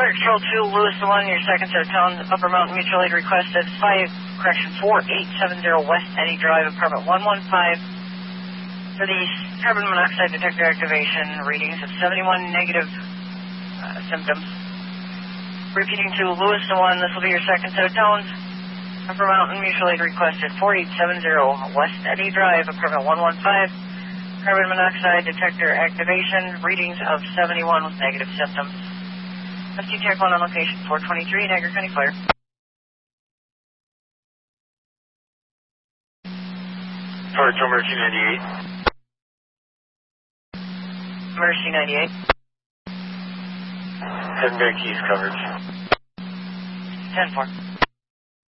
Control 2, Lewis the 1, your second set of tones, Upper Mountain Mutual Aid requested 4870 West Eddy Drive, apartment 115. For the carbon monoxide detector activation, readings of 71 negative symptoms. Repeating to Lewis the 1, this will be your second set of tones. Upper Mountain Mutual Aid requested 4870 West Eddy Drive, apartment 115. Carbon monoxide detector activation, readings of 71 with negative symptoms. FT Tech 1 on location 423, Niagara County Fire. Fire to Mercy 98. Mercy 98. Heading back east coverage. 10-4.